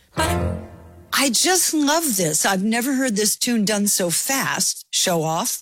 But I just love this. I've never heard this tune done so fast. Show off.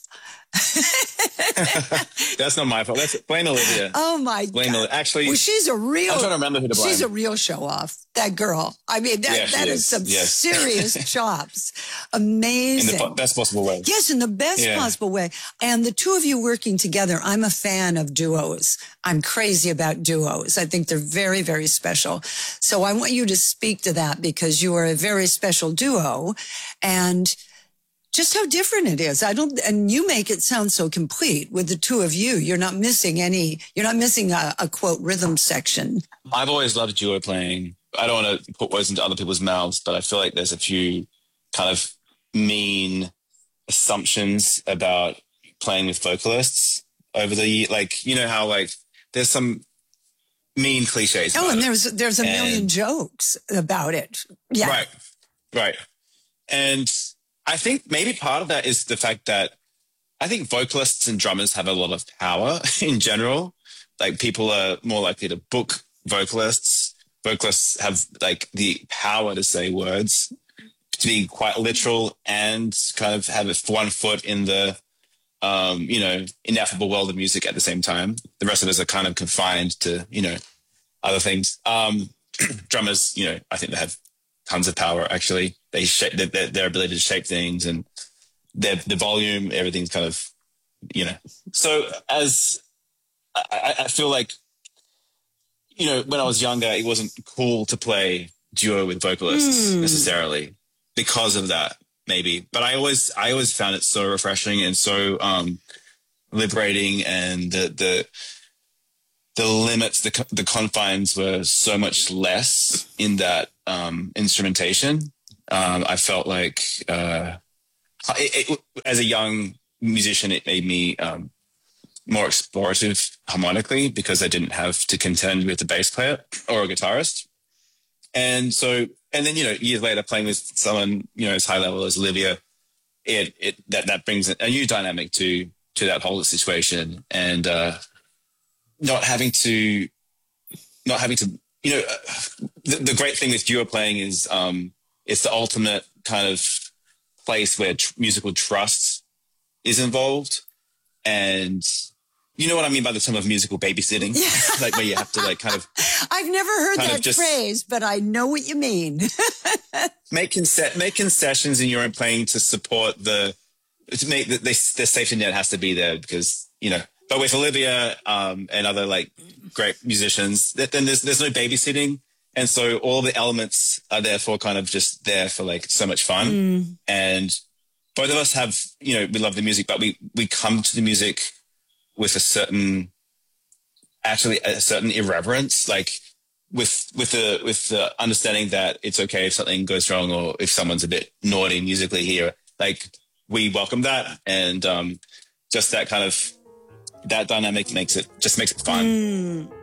That's not my fault. That's blame Olivia. Oh my God! Actually, well, she's a real. I'm trying to remember who to blame. She's a real show off. That girl. I mean, that is some serious chops. Amazing. In the best possible way. Yes, in the best possible way. And the two of you working together. I'm a fan of duos. I'm crazy about duos. I think they're very, very special. So I want you to speak to that because you are a very special duo, and just how different it is. And you make it sound so complete with the two of you. You're not missing a quote rhythm section. I've always loved duo playing. I don't want to put words into other people's mouths, but I feel like there's a few kind of mean assumptions about playing with vocalists over the year. Like, you know how like there's some mean cliches. Oh, and there's a million jokes about it. Yeah. Right. And I think maybe part of that is the fact that I think vocalists and drummers have a lot of power in general. Like people are more likely to book vocalists. Vocalists have like the power to say words, to be quite literal and kind of have one foot in the, ineffable world of music at the same time. The rest of us are kind of confined to, other things. Drummers, I think they have tons of power, actually. They shape their ability to shape things and the volume, everything's kind of, So as I feel like, when I was younger, it wasn't cool to play duo with vocalists necessarily because of that, maybe. But I always found it so refreshing and so liberating, and the limits, the confines were so much less in that instrumentation. I felt like as a young musician, it made me more explorative harmonically because I didn't have to contend with a bass player or a guitarist. And then, years later playing with someone, as high level as Olivia, that brings a new dynamic to that whole situation. And not having to, the great thing with duo playing is it's the ultimate kind of place where musical trust is involved. And you know what I mean by the term of musical babysitting? Yeah. Like where you have to like kind of... I've never heard that phrase, but I know what you mean. make concessions in your own playing to support the safety net has to be there because, but with Olivia and other like great musicians, then there's no babysitting. And so all the elements are therefore kind of just there for like so much fun. And both of us have, we love the music, but we come to the music with a certain irreverence, like with the understanding that it's okay if something goes wrong or if someone's a bit naughty musically here, like we welcome that. And just that kind of, that dynamic makes it fun.